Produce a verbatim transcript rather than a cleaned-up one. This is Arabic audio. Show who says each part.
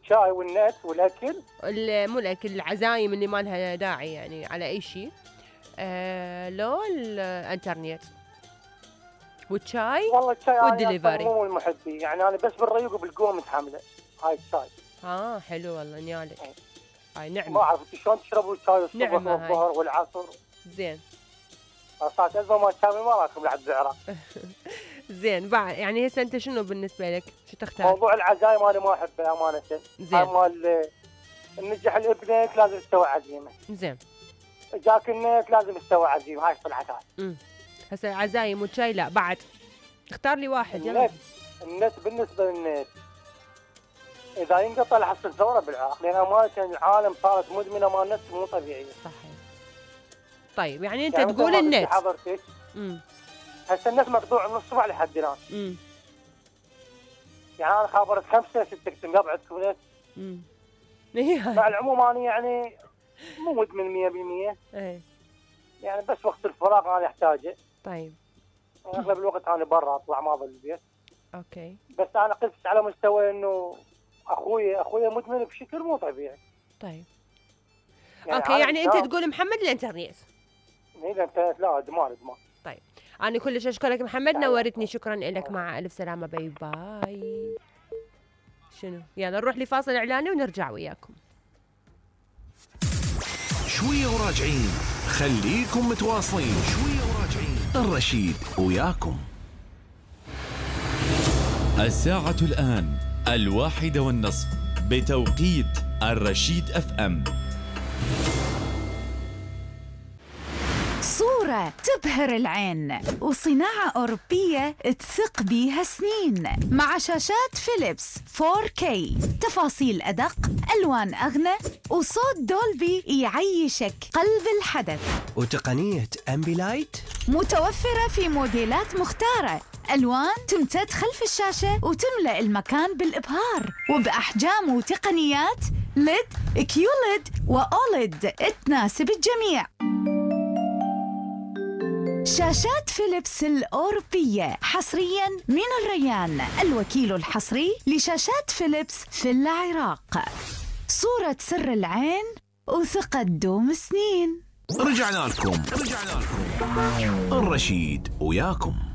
Speaker 1: الشاي والنت والأكل.
Speaker 2: مو الأكل، العزايم اللي ما لها داعي يعني على أي شيء. آه لو الانترنت والشاي
Speaker 1: والله الشاي
Speaker 2: والدليفري
Speaker 1: مو المحبي يعني، أنا بس بالريق وبالقوم متحمله هاي الشاي.
Speaker 2: اه حلو والله نيالك. هاي نعمة.
Speaker 1: ما أعرف أنت شلون تشربوا الشاي الصبح والظهر والعصر.
Speaker 2: زين.
Speaker 1: صارت أزمة ما تشامي ما راكم لعب بعراق.
Speaker 2: زين بعد يعني هسه أنت شنو بالنسبة لك؟ شو تختار؟
Speaker 1: موضوع العزايم أنا ما أحبه أمانة.
Speaker 2: زين.
Speaker 1: مال النجح لابنك لازم تسوي عزيمة.
Speaker 2: زين.
Speaker 1: جاك النت لازم تسوي عزيمة. هاي طلعت هاي.
Speaker 2: امم هسه عزايم والشاي لا بعد. اختار لي واحد يلا.
Speaker 1: النت النت بالنسبة للنت إذا ينقطع لحصل ثورة بالعراق، لأن أمانة العالم صارت مدمنة مال النت مو طبيعية.
Speaker 2: صحيح. طيب يعني أنت يعني تقول النت.
Speaker 1: حضرتك.
Speaker 2: امم
Speaker 1: هسه النت مقطوع من الصبح لحد الآن.
Speaker 2: امم
Speaker 1: يعني أنا خابرت خمسة ستة كنت قبعدكم نت.
Speaker 2: امم
Speaker 1: مع العموم أنا يعني مو مدمن مية بالمية.
Speaker 2: إيه.
Speaker 1: يعني بس وقت الفراغ أنا أحتاجه.
Speaker 2: طيب.
Speaker 1: أغلب الوقت أنا برا أطلع ما بالبيت.
Speaker 2: أوكي.
Speaker 1: بس أنا قلت على مستوى إنه أخوي أخوي مدمن بشكل مو طبيعي.
Speaker 2: طيب.
Speaker 1: يعني
Speaker 2: أوكي يعني أنت تقول محمد الإنترنت.
Speaker 1: إيه الإنترنت لا إدمان إدمان.
Speaker 2: طيب أنا كلش أشكرك محمد نورتني شكرا لك مع ألف سلامة باي باي. شنو يلا نروح لفاصل إعلاني ونرجع وياكم.
Speaker 3: شوية وراجعين خليكم متواصلين. شوية وراجعين الرشيد وياكم.
Speaker 4: الساعة الآن الواحدة والنصف بتوقيت الرشيد اف ام.
Speaker 5: صورة تبهر العين وصناعة أوروبية تثق بيها سنين مع شاشات فيليبس فور كي، تفاصيل أدق، ألوان أغنى، وصوت دولبي يعيشك قلب الحدث،
Speaker 6: وتقنية أمبيلايت
Speaker 5: متوفرة في موديلات مختارة، ألوان تمتد خلف الشاشة وتملأ المكان بالإبهار، وبأحجام وتقنيات ليد، كيوليد، وأوليد تناسب الجميع. شاشات فيليبس الأوروبية حصرياً من الريان، الوكيل الحصري لشاشات فيليبس في العراق. صورة سر العين وثقة دوم سنين.
Speaker 3: رجعنا لكم رجعنا لكم الرشيد وياكم.